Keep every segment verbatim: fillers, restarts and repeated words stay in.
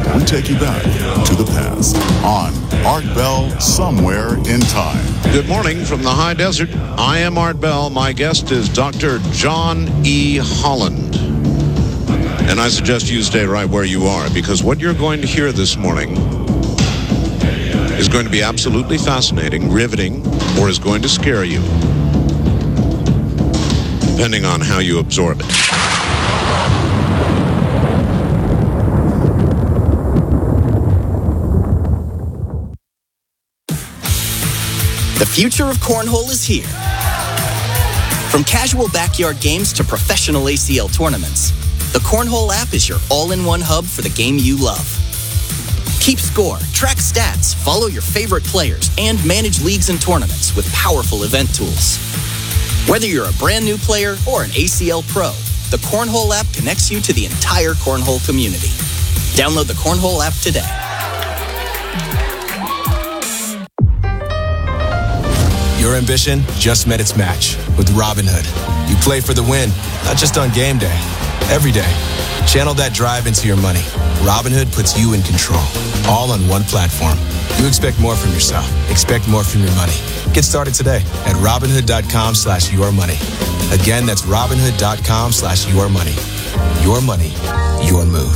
we take you back to the past on Art Bell Somewhere in Time. Good morning from the high desert. I am Art Bell. My guest is Doctor John E. Holland. And I suggest you stay right where you are, because what you're going to hear this morning is going to be absolutely fascinating, riveting, or is going to scare you, depending on how you absorb it. The future of cornhole is here. From casual backyard games to professional A C L tournaments, the Cornhole app is your all-in-one hub for the game you love. Keep score, track stats, follow your favorite players, and manage leagues and tournaments with powerful event tools. Whether you're a brand new player or an A C L pro, the Cornhole app connects you to the entire cornhole community. Download the Cornhole app today. Your ambition just met its match with Robinhood. You play for the win, not just on game day, every day. Channel that drive into your money. Robinhood puts you in control, all on one platform. You expect more from yourself. Expect more from your money. Get started today at Robinhood.com slash your money. Again, that's Robinhood.com slash your money. Your money, your move.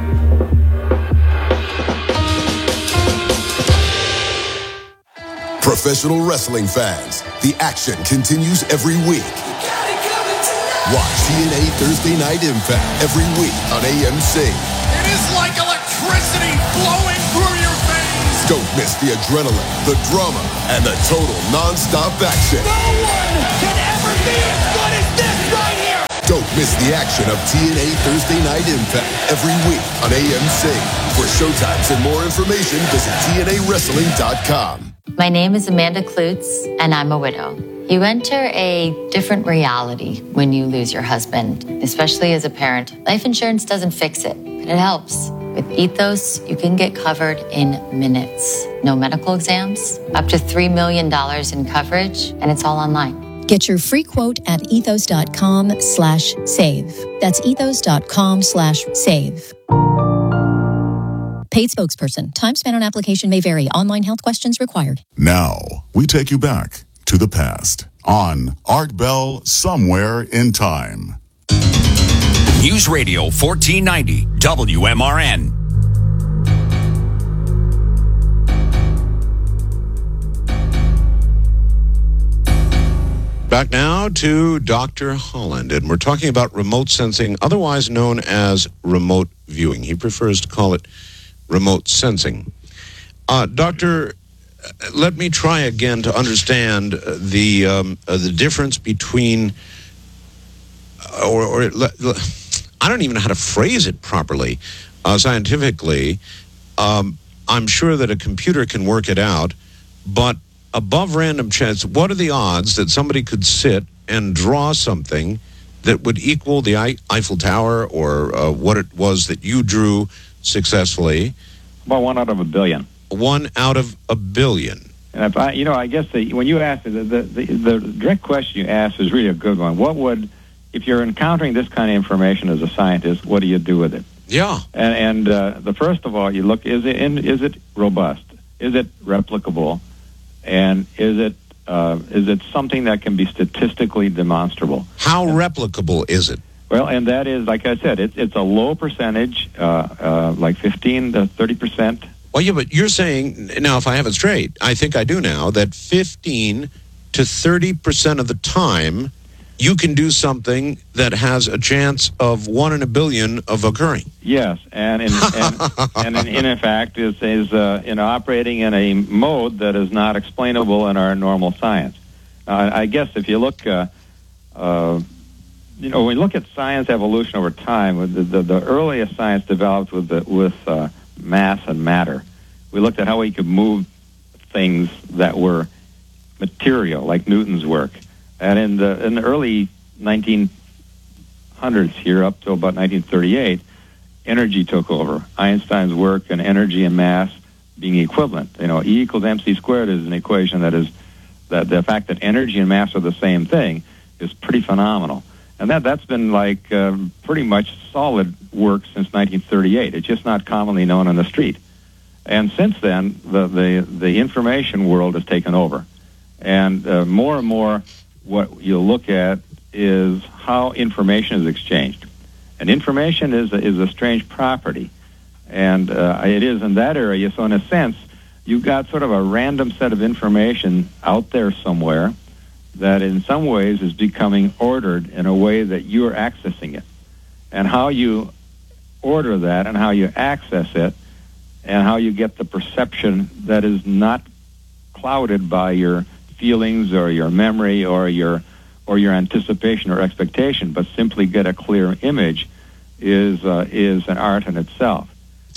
Professional wrestling fans, the action continues every week. Watch T N A Thursday Night Impact every week on A M C. It is like electricity flowing through your veins. Don't miss the adrenaline, the drama, and the total non-stop action. No one can ever be as good as this right here. Don't miss the action of T N A Thursday Night Impact every week on A M C. For showtimes and more information, visit T N A wrestling dot com. My name is Amanda Klutz, and I'm a widow. You enter a different reality when you lose your husband, especially as a parent. Life insurance doesn't fix it, but it helps. With Ethos, you can get covered in minutes. No medical exams, up to three million dollars in coverage, and it's all online. Get your free quote at ethos.com slash save. That's ethos.com slash save. Paid spokesperson. Time spent on application may vary. Online health questions required. Now, we take you back to the past on Art Bell Somewhere in Time. News Radio fourteen ninety W M R N. Back now to Doctor Holland, and we're talking about remote sensing, otherwise known as remote viewing. He prefers to call it remote sensing. Uh, doctor, let me try again to understand the um, uh, the difference between, uh, or, or I don't even know how to phrase it properly, uh, scientifically. Um, I'm sure that a computer can work it out, but above random chance, what are the odds that somebody could sit and draw something that would equal the I- Eiffel Tower or uh, what it was that you drew successfully? About one out of a billion. One out of a billion. And if I, you know, I guess the, when you ask the, the the the direct question you asked is really a good one. What would, if you're encountering this kind of information as a scientist, what do you do with it? Yeah. And, and uh, the first of all, you look: is it in, is it robust? Is it replicable? And is it uh, is it something that can be statistically demonstrable? How replicable is it? Well, and that is, like I said, it's it's a low percentage, uh, uh, like fifteen to thirty percent. Well, yeah, but you're saying, now if I have it straight, I think I do now, that fifteen to thirty percent of the time you can do something that has a chance of one in a billion of occurring. Yes, and in, and, and in, in fact is is uh, you know, operating in a mode that is not explainable in our normal science. Uh, I guess if you look, uh, uh, you know, when we look at science evolution over time, the, the, the earliest science developed with the, with uh, mass and matter. We looked at how we could move things that were material, like Newton's work. And in the in the early nineteen hundreds here, up to about nineteen thirty-eight, energy took over. Einstein's work and energy and mass being equivalent. You know, E equals mc squared is an equation that is, that the fact that energy and mass are the same thing is pretty phenomenal. And that, that's been like uh, pretty much solid work since nineteen thirty-eight. It's just not commonly known on the street. And since then, the, the, the information world has taken over. And uh, more and more what you'll look at is how information is exchanged. And information is a, is a strange property. And uh, it is in that area. So in a sense, you've got sort of a random set of information out there somewhere that in some ways is becoming ordered in a way that you're accessing it. And how you order that and how you access it and how you get the perception that is not clouded by your feelings or your memory or your or your anticipation or expectation, but simply get a clear image is uh, is an art in itself.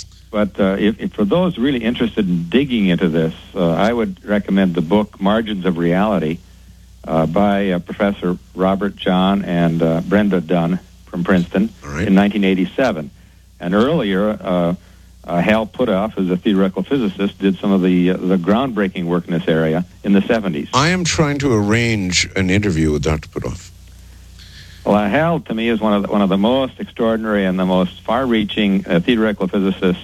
But uh, if, if for those really interested in digging into this, uh, I would recommend the book Margins of Reality uh, by uh, Professor Robert John and uh, Brenda Dunn from Princeton right. in nineteen eighty-seven. And earlier, uh, uh, Hal Puthoff, as a theoretical physicist, did some of the uh, the groundbreaking work in this area in the seventies. I am trying to arrange an interview with Doctor Puthoff. Well, uh, Hal, to me, is one of the, one of the most extraordinary and the most far-reaching uh, theoretical physicists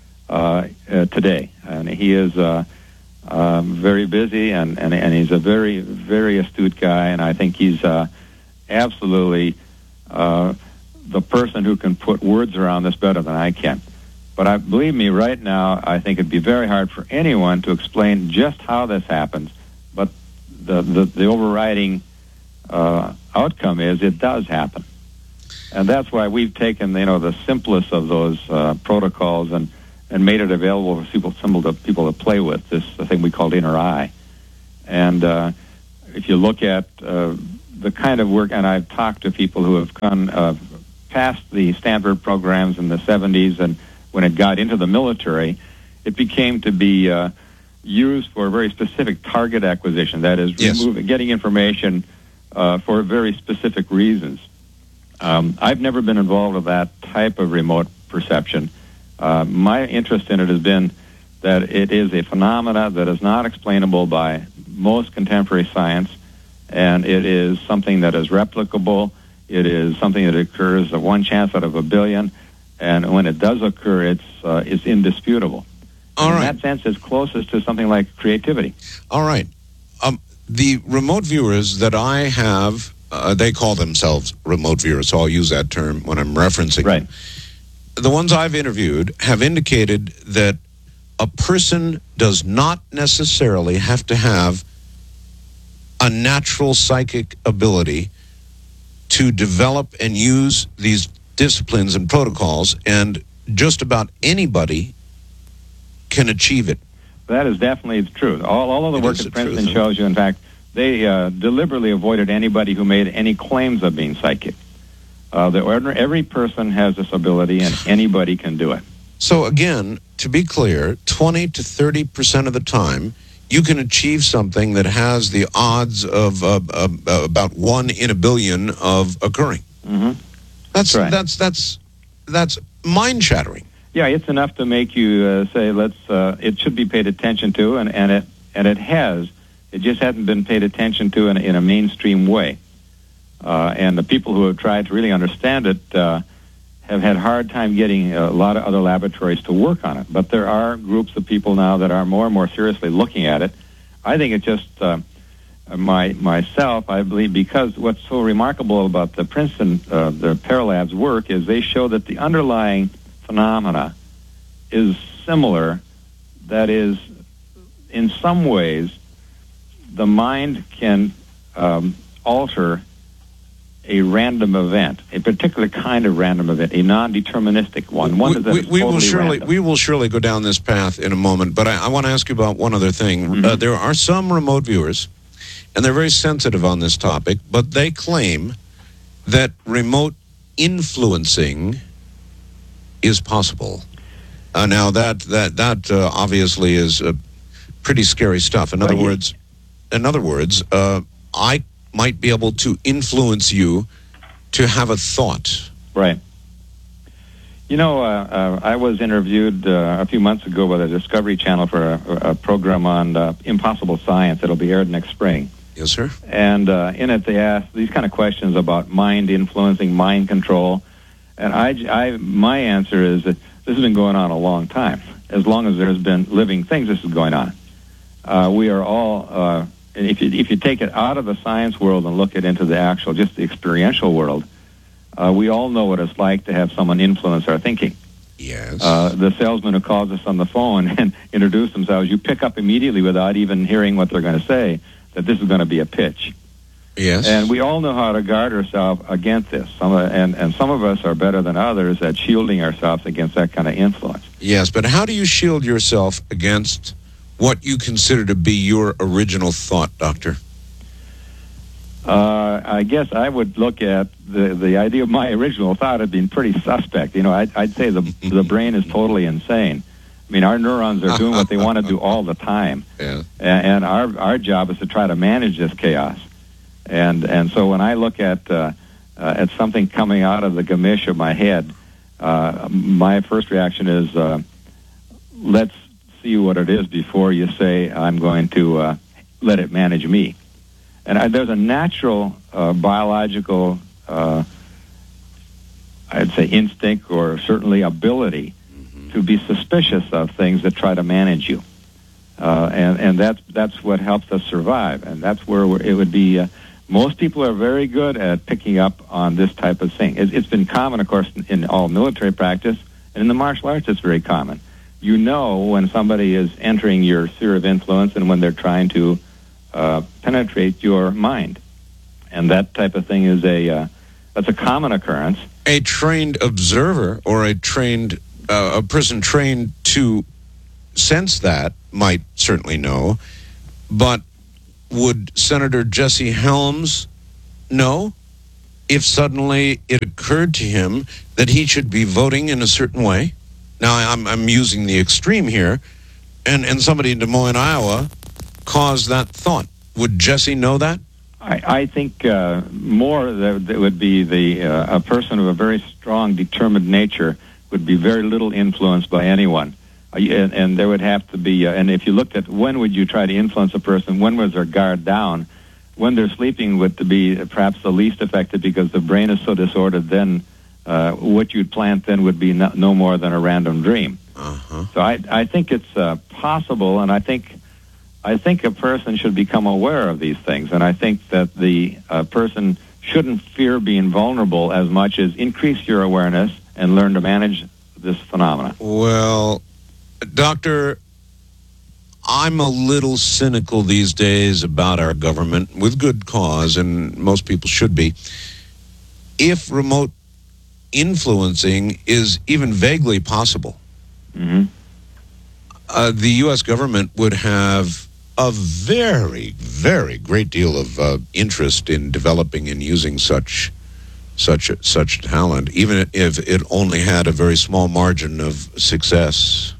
uh, uh, today. And he is uh, uh, very busy, and, and, and he's a very, very astute guy, and I think he's uh, absolutely uh, the person who can put words around this better than I can. But I, believe me, right now, I think it'd be very hard for anyone to explain just how this happens, but the, the, the overriding uh, outcome is it does happen. And that's why we've taken, you know, the simplest of those uh, protocols and, and made it available for people, simple to people to play with, this thing we called inner eye. And uh, if you look at uh, the kind of work, and I've talked to people who have gone uh, past the Stanford programs in the seventies, and when it got into the military, it became to be uh, used for a very specific target acquisition, that is, yes. remove, getting information uh, for very specific reasons. Um, I've never been involved with that type of remote perception. Uh, my interest in it has been that it is a phenomena that is not explainable by most contemporary science, and it is something that is replicable. It is something that occurs at one chance out of a billion, and when it does occur, it's uh, it's indisputable. All in right. that sense, it's closest to something like creativity. All right. Um, the remote viewers that I have, uh, they call themselves remote viewers, so I'll use that term when I'm referencing right. them. The ones I've interviewed have indicated that a person does not necessarily have to have a natural psychic ability to develop and use these disciplines and protocols, and just about anybody can achieve it. That is definitely true. All, all of the It work is at the Princeton truth, shows you, in fact, they uh, deliberately avoided anybody who made any claims of being psychic. Uh, the ordinary, every person has this ability, and anybody can do it. So again, to be clear, twenty to thirty percent of the time, you can achieve something that has the odds of uh, uh, uh, about one in a billion of occurring. Mm-hmm. That's right. that's that's that's mind-shattering. Yeah, it's enough to make you uh, say, "Let's." Uh, it should be paid attention to, and, and it and it has. It just hasn't been paid attention to in, in a mainstream way. Uh, and the people who have tried to really understand it uh, have had a hard time getting a lot of other laboratories to work on it. But there are groups of people now that are more and more seriously looking at it. I think it's just uh, my myself, I believe, because what's so remarkable about the Princeton, uh, the Paralabs work is they show that the underlying phenomena is similar. That is, in some ways, the mind can um, alter a random event, a particular kind of random event, a non-deterministic one. One we, that we, is we totally will surely random. we will surely go down this path in a moment, but I, I want to ask you about one other thing. Mm-hmm. Uh, there are some remote viewers, and they're very sensitive on this topic, but they claim that remote influencing is possible. Uh, now that that that uh, obviously is uh, pretty scary stuff. In other Well, words, in other words, uh, I might be able to influence you to have a thought. Right. You know, uh, uh, I was interviewed uh, a few months ago by the Discovery Channel for a, a program on uh, impossible science that'll be aired next spring. Yes, sir. And uh, in it, they ask these kind of questions about mind influencing, mind control. And I, I, my answer is that this has been going on a long time. As long as there's been living things, this is going on. Uh, we are all, uh, if you if you take it out of the science world and look it into the actual, just the experiential world, uh, we all know what it's like to have someone influence our thinking. Yes. Uh, the salesman who calls us on the phone and introduces themselves, you pick up immediately without even hearing what they're going to say that this is going to be a pitch. Yes. And we all know how to guard ourselves against this. Some of, and, and some of us are better than others at shielding ourselves against that kind of influence. Yes, but how do you shield yourself against what you consider to be your original thought, Doctor? Uh, I guess I would look at the, the idea of my original thought as being pretty suspect. You know, I'd, I'd say the, the brain is totally insane. I mean, our neurons are doing what they want to do all the time. Yeah. And, and our, our job is to try to manage this chaos. And and so when I look at uh, uh, at something coming out of the gamish of my head, uh, my first reaction is, uh, let's see what it is before you say I'm going to uh, let it manage me. And I, there's a natural uh, biological, uh, I'd say, instinct or certainly ability mm-hmm. to be suspicious of things that try to manage you. Uh, and and that's, that's what helps us survive. And that's where we're, it would be... Uh, Most people are very good at picking up on this type of thing. It, it's been common, of course, in, in all military practice, and in the martial arts it's very common. You know when somebody is entering your sphere of influence and when they're trying to uh, penetrate your mind. And that type of thing is a, uh, that's a common occurrence. A trained observer or a trained, uh, a person trained to sense that might certainly know, but would Senator Jesse Helms know if suddenly it occurred to him that he should be voting in a certain way? Now, I'm, I'm using the extreme here, and, and somebody in Des Moines, Iowa, caused that thought. Would Jesse know that? I, I think uh, more that, that would be the uh, a person of a very strong, determined nature would be very little influenced by anyone. And, and there would have to be, uh, and if you looked at when would you try to influence a person, when was their guard down, when they're sleeping would be perhaps the least affected because the brain is so disordered, then uh, what you'd plant then would be no, no more than a random dream. Uh-huh. So I, I think it's uh, possible, and I think I think a person should become aware of these things, and I think that the uh, person shouldn't fear being vulnerable as much as increase your awareness and learn to manage this phenomena. Well, Doctor, I'm a little cynical these days about our government, with good cause, and most people should be. If remote influencing is even vaguely possible, mm-hmm. uh, the U S government would have a very, very great deal of uh, interest in developing and using such such such talent, even if it only had a very small margin of success.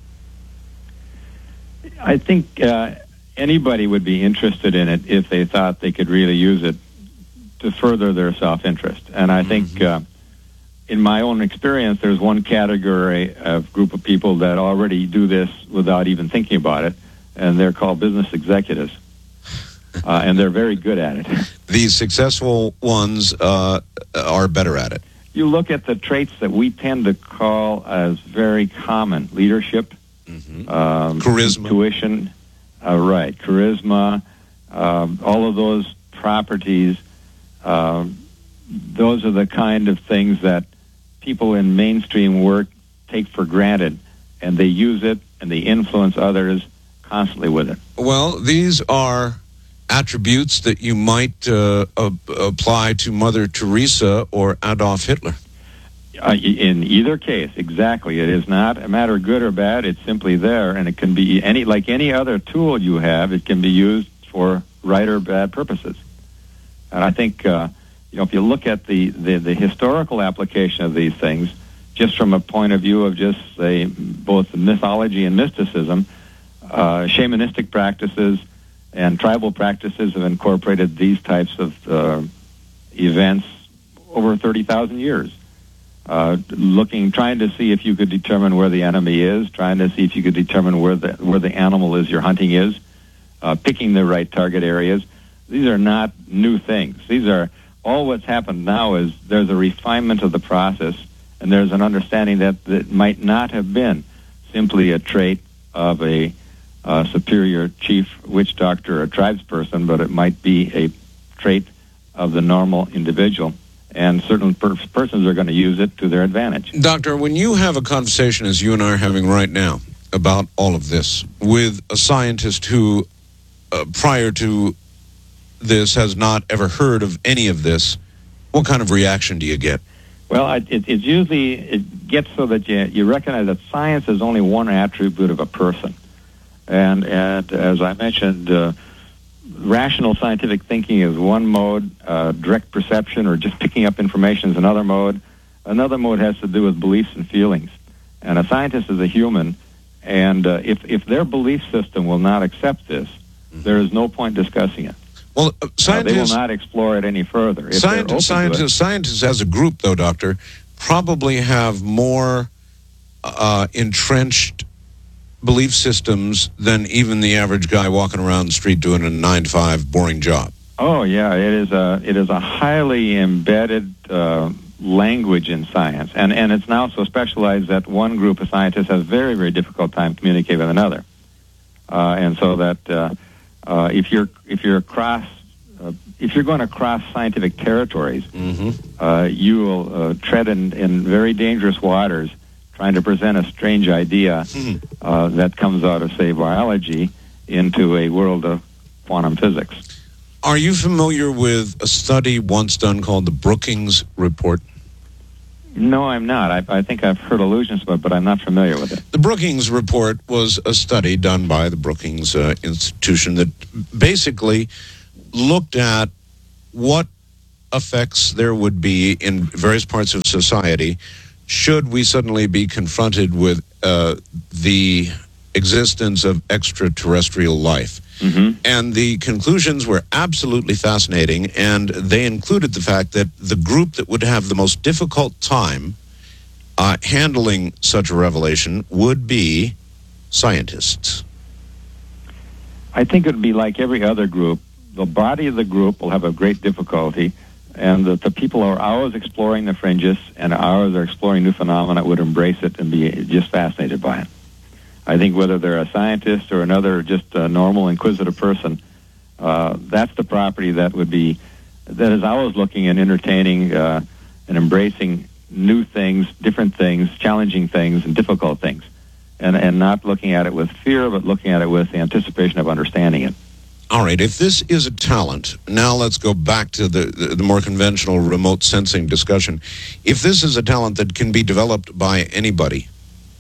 I think uh, anybody would be interested in it if they thought they could really use it to further their self-interest. And I mm-hmm. think, uh, in my own experience, there's one category of group of people that already do this without even thinking about it, and they're called business executives. Uh, and they're very good at it. The successful ones uh, are better at it. You look at the traits that we tend to call as very common: leadership, mm-hmm. um, charisma, intuition, uh, right, charisma, um, all of those properties. Um, those are the kind of things that people in mainstream work take for granted, and they use it and they influence others constantly with it. Well, these are attributes that you might uh, uh, apply to Mother Teresa or Adolf Hitler. Uh, in either case, exactly. It is not a matter of good or bad. It's simply there, and it can be any like any other tool you have. It can be used for right or bad purposes. And I think, uh, you know, if you look at the, the, the historical application of these things, just from a point of view of just, say, both mythology and mysticism, uh, shamanistic practices and tribal practices have incorporated these types of uh, events over thirty thousand years. Uh, looking, trying to see if you could determine where the enemy is, trying to see if you could determine where the where the animal is you're hunting is, uh, picking the right target areas. these are not new things. These are all what's happened now is there's a refinement of the process, and there's an understanding that that might not have been simply a trait of a uh, superior chief witch doctor or tribes person, but it might be a trait of the normal individual. And certain per- persons are going to use it to their advantage. Doctor, when you have a conversation, as you and I are having right now, about all of this, with a scientist who, uh, prior to this, has not ever heard of any of this, what kind of reaction do you get? Well, it, it's usually, it gets so that you, you recognize that science is only one attribute of a person. And, and as I mentioned, uh, rational scientific thinking is one mode, uh, direct perception or just picking up information is another mode. Another mode has to do with beliefs and feelings. And a scientist is a human, and uh, if, if their belief system will not accept this, mm-hmm. there is no point discussing it. Well, uh, scientists, uh, they will not explore it any further. If scientists, scientists, scientists as a group, though, Doctor, probably have more uh, entrenched belief systems than even the average guy walking around the street doing a nine to five boring job. Oh yeah, it is a it is a highly embedded uh, language in science, and and it's now so specialized that one group of scientists has very very difficult time communicating with another, uh, and so that uh, uh, if you're if you're across uh, if you're going to cross scientific territories, mm-hmm. uh, you will uh, tread in, in very dangerous waters, trying to present a strange idea uh, that comes out of, say, biology into a world of quantum physics. Are you familiar with a study once done called the Brookings Report? No, I'm not. I, I think I've heard allusions to it, but I'm not familiar with it. The Brookings Report was a study done by the Brookings uh, Institution that basically looked at what effects there would be in various parts of society should we suddenly be confronted with uh, the existence of extraterrestrial life. Mm-hmm. And the conclusions were absolutely fascinating, and they included the fact that the group that would have the most difficult time uh, handling such a revelation would be scientists. I think it would be like every other group. The body of the group will have a great difficulty, and that the people who are always exploring the fringes and always are exploring new phenomena would embrace it and be just fascinated by it. I think whether they're a scientist or another just a normal inquisitive person, uh, that's the property that would be, that is always looking and entertaining uh, and embracing new things, different things, challenging things, and difficult things, and, and not looking at it with fear, but looking at it with the anticipation of understanding it. All right, if this is a talent, now let's go back to the, the, the more conventional remote sensing discussion. If this is a talent that can be developed by anybody,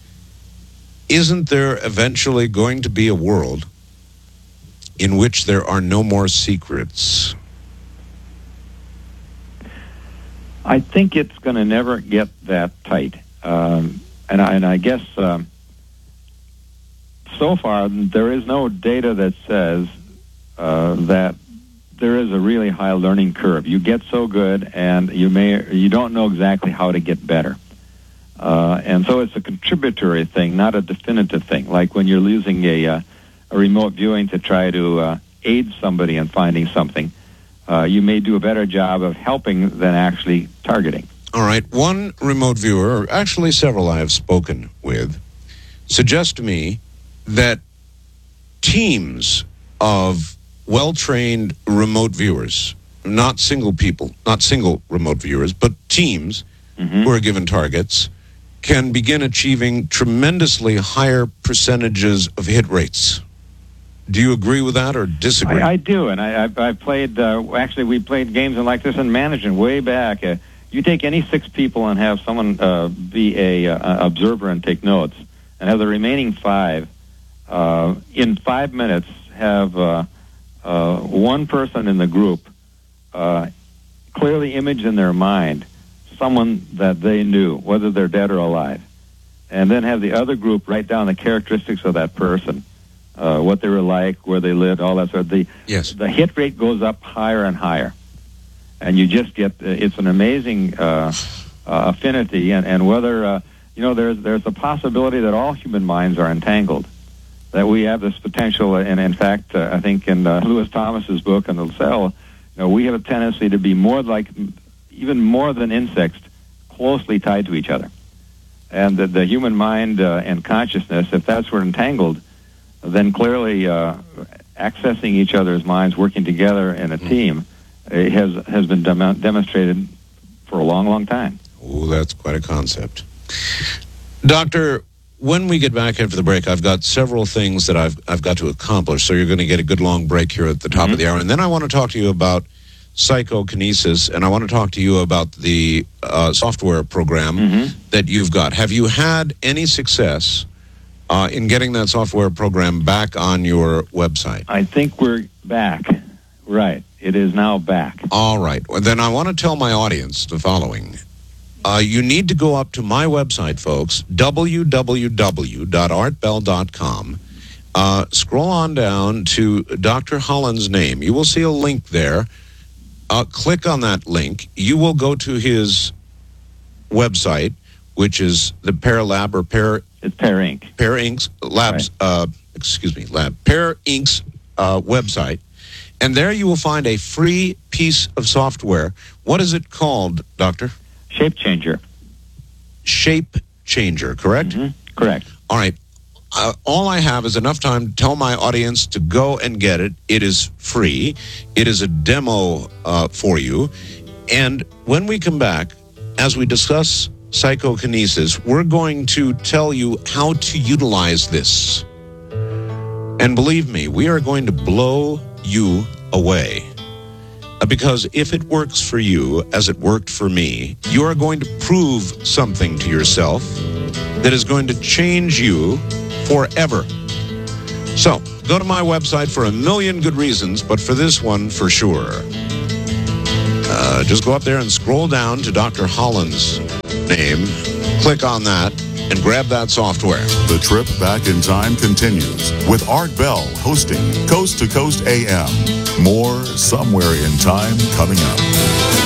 isn't there eventually going to be a world in which there are no more secrets? I think it's going to never get that tight. Um, and, I, and I guess um, so far there is no data that says Uh, that there is a really high learning curve. You get so good, and you may you don't know exactly how to get better. Uh, and so it's a contributory thing, not a definitive thing. Like when you're using a, uh, a remote viewing to try to uh, aid somebody in finding something, uh, you may do a better job of helping than actually targeting. All right. One remote viewer, or actually several I have spoken with, suggest to me that teams of well-trained remote viewers, not single people, not single remote viewers, but teams mm-hmm. who are given targets, can begin achieving tremendously higher percentages of hit rates. Do you agree with that or disagree? I, I do, and I, I've, I've played, uh, actually we played games like this in management way back. Uh, you take any six people and have someone uh, be a uh, observer and take notes, and have the remaining five, uh, in five minutes, have uh, uh, one person in the group uh, clearly image in their mind someone that they knew, whether they're dead or alive, and then have the other group write down the characteristics of that person, uh, what they were like, where they lived, all that sort of thing. Yes. The hit rate goes up higher and higher, and you just get, uh, it's an amazing uh, uh, affinity, and, and whether, uh, you know, there's, there's a possibility that all human minds are entangled. that we have this potential, and in fact, uh, I think in uh, Lewis Thomas's book on the cell, you know, we have a tendency to be more like, even more than insects, closely tied to each other. And the, the human mind uh, and consciousness, if that's where entangled, then clearly uh, accessing each other's minds, working together in a team, uh, has has been dem- demonstrated for a long, long time. Oh, that's quite a concept. Doctor, when we get back after the break, I've got several things that I've I've got to accomplish, so you're going to get a good long break here at the top mm-hmm. of the hour. And then I want to talk to you about psychokinesis, and I want to talk to you about the uh, software program mm-hmm. that you've got. Have you had any success uh, in getting that software program back on your website? I think we're back. Right. It is now back. All right. Well, then I want to tell my audience the following. Uh, you need to go up to my website, folks, w w w dot art bell dot com. Uh, scroll on down to Doctor Holland's name. You will see a link there. Uh, click on that link. You will go to his website, which is the Pear Lab or Pear... It's Pear Incorporated. Pear Incorporated. Labs, right. uh, excuse me, Lab. Pear Incorporated's uh, website. And there you will find a free piece of software. What is it called, Doctor? Shape Changer. Shape Changer, correct? Mm-hmm. Correct. All right. Uh, all I have is enough time to tell my audience to go and get it. It is free. It is a demo uh, for you. And when we come back, as we discuss psychokinesis, we're going to tell you how to utilize this. And believe me, we are going to blow you away. Uh, because if it works for you as it worked for me, you are going to prove something to yourself that is going to change you forever. So, go to my website for a million good reasons, but for this one, for sure. Uh, just go up there and scroll down to Doctor Holland's name, click on that, and grab that software. The trip back in time continues with Art Bell hosting Coast to Coast A M. More Somewhere in Time coming up.